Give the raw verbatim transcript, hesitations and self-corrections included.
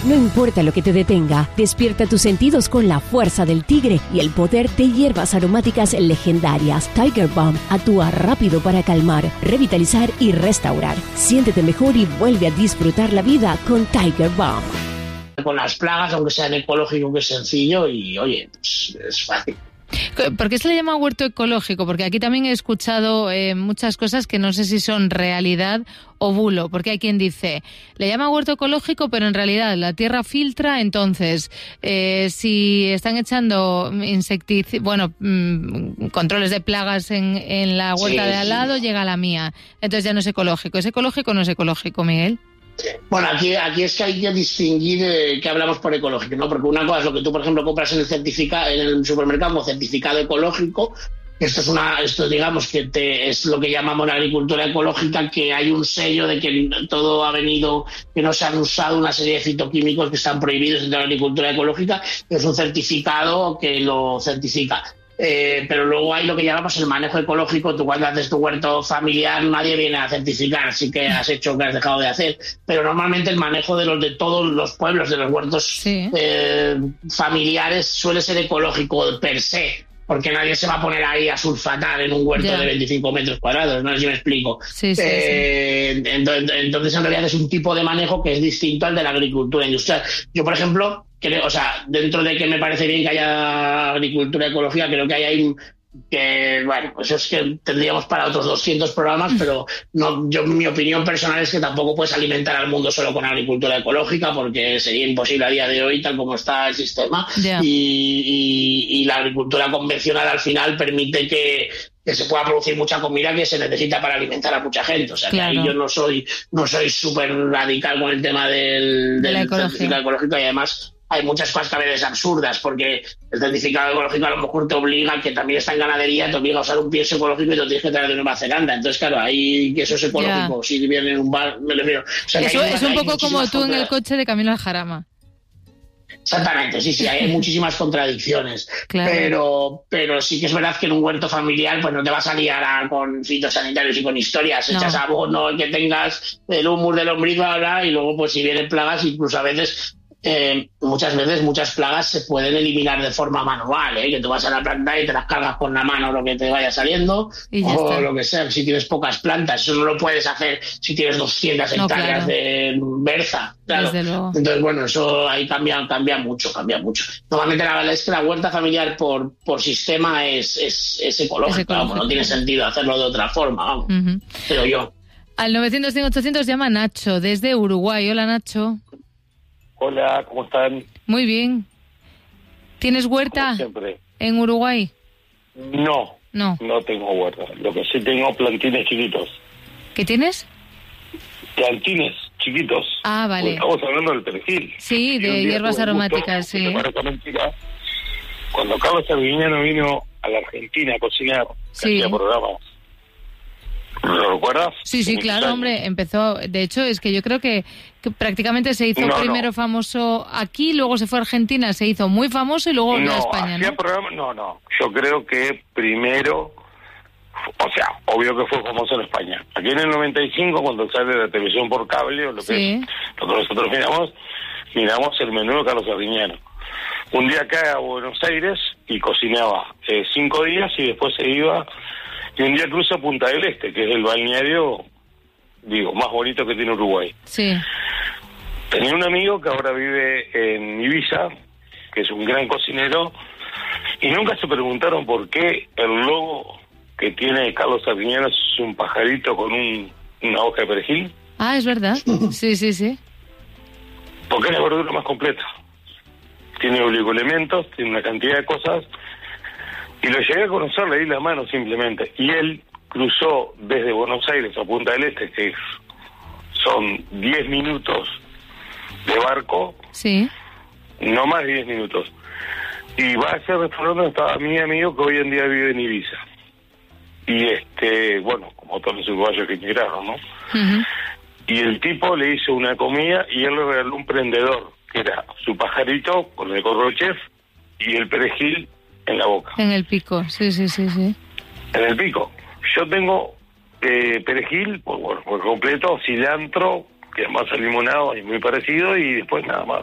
No importa lo que te detenga, despierta tus sentidos con la fuerza del tigre y el poder de hierbas aromáticas legendarias. Tiger Balm actúa rápido para calmar, revitalizar y restaurar. Siéntete mejor y vuelve a disfrutar la vida con Tiger Balm. Con las plagas, aunque sean ecológico, que es sencillo y, oye, pues, es fácil. ¿Por qué se le llama huerto ecológico? Porque aquí también he escuchado eh, muchas cosas que no sé si son realidad o bulo, porque hay quien dice, le llama huerto ecológico, pero en realidad la tierra filtra, entonces eh, si están echando insecticidas, bueno, mmm, controles de plagas en, en la huerta sí, de al lado, sí. Llega a la mía, entonces ya no es ecológico. ¿Es ecológico o no es ecológico, Miguel? Bueno, aquí, aquí es que hay que distinguir eh, que hablamos por ecológico, ¿no? Porque una cosa es lo que tú, por ejemplo, compras en el certificado, en el supermercado como certificado ecológico. Esto es una, esto digamos que te, es lo que llamamos la agricultura ecológica, que hay un sello de que todo ha venido, que no se han usado una serie de fitoquímicos que están prohibidos en la agricultura ecológica. Es un certificado que lo certifica. Eh, pero luego hay lo que llamamos el manejo ecológico. Tú cuando haces tu huerto familiar nadie viene a certificar si que has hecho o que has dejado de hacer, pero normalmente el manejo de los de todos los pueblos, de los huertos sí. eh, familiares suele ser ecológico per se, porque nadie se va a poner ahí a sulfatar en un huerto yeah. de veinticinco metros cuadrados, no sé si me explico. Sí, sí, eh, sí. Entonces, entonces en realidad es un tipo de manejo que es distinto al de la agricultura industrial. Yo, por ejemplo, creo, o sea, dentro de que me parece bien que haya agricultura ecológica, creo que hay ahí que, bueno, pues es que tendríamos para otros doscientos programas, pero no, yo mi opinión personal es que tampoco puedes alimentar al mundo solo con agricultura ecológica, porque sería imposible a día de hoy, tal como está el sistema, yeah. y, y, y la agricultura convencional al final permite que que se pueda producir mucha comida que se necesita para alimentar a mucha gente. O sea, claro. que ahí yo no soy no soy súper radical con el tema del, de del certificado ecológico, y además hay muchas cosas que a veces absurdas, porque el certificado ecológico a lo mejor te obliga, que también está en ganadería, te obliga a usar un pienso ecológico y te lo tienes que traer de Nueva Zelanda. Entonces, claro, ahí que eso es ecológico, yeah. si viene en un bar, me refiero. O sea, eso hay, es un poco como tú contra... en el coche de camino al Jarama. Exactamente, sí, sí, hay muchísimas contradicciones, claro. pero pero sí que es verdad que en un huerto familiar pues no te vas a liar a, con fitosanitarios y con historias, no. Echas abono, que tengas el humus del lombriz, bla, bla, y luego pues si vienen plagas, incluso a veces, eh, muchas veces muchas plagas se pueden eliminar de forma manual, ¿eh? Que tú vas a la planta y te las cargas con la mano lo que te vaya saliendo, o está. Lo que sea, si tienes pocas plantas, eso no lo puedes hacer si tienes doscientas no, hectáreas claro. de berza, claro. Entonces, bueno, eso ahí cambia, cambia mucho, cambia mucho. Normalmente la verdad es que la huerta familiar por, por sistema es, es, es ecológica, es ecológico. Vamos, no tiene sentido hacerlo de otra forma, vamos, uh-huh. Pero yo. Al novecientos cien ochocientos llama Nacho, desde Uruguay. Hola, Nacho. Hola, ¿cómo están? Muy bien. ¿Tienes huerta en Uruguay? No, no, no tengo huerta. Lo que sí tengo plantines chiquitos. ¿Qué tienes? Plantines chiquitos. Ah, vale. Pues estamos hablando del perejil. Sí, de hierbas aromáticas, sí. Mentira, cuando Carlos Arguiñano vino a la Argentina a cocinar, sí. hacía programas. ¿Lo recuerdas? Sí, sí, claro, años. Hombre, empezó, de hecho, es que yo creo que, que prácticamente se hizo no, primero no. famoso aquí, luego se fue a Argentina, se hizo muy famoso y luego volvió no, a España, ¿no? Programa, no, no, yo creo que primero, o sea, obvio que fue famoso en España. Aquí en el noventa y cinco, cuando sale la televisión por cable, o lo que sí. es, lo que nosotros miramos, miramos el menú de Carlos Arguiñano. Un día acá a Buenos Aires y cocinaba eh, cinco días y después se iba... Y un día cruza Punta del Este, que es el balneario, digo, más bonito que tiene Uruguay. Sí. Tenía un amigo que ahora vive en Ibiza, que es un gran cocinero, y nunca se preguntaron por qué el logo que tiene Carlos Arguiñano es un pajarito con un, una hoja de perejil. Ah, es verdad. Sí, sí, sí. Porque es la verdura más completa. Tiene oligoelementos, tiene una cantidad de cosas... Y lo llegué a conocer, le di la mano simplemente. Y él cruzó desde Buenos Aires a Punta del Este, que es, son diez minutos de barco. Sí. No más de diez minutos. Y va a ese restaurante donde estaba mi amigo que hoy en día vive en Ibiza. Y este, bueno, como todos los uruguayos que emigraron, ¿no? Uh-huh. Y el tipo le hizo una comida y él le regaló un prendedor, que era su pajarito con el gorro chef y el perejil en la boca. En el pico, sí, sí, sí, sí. En el pico. Yo tengo eh, perejil, por, por, por completo, cilantro, que además el limonado es muy parecido, y después nada más.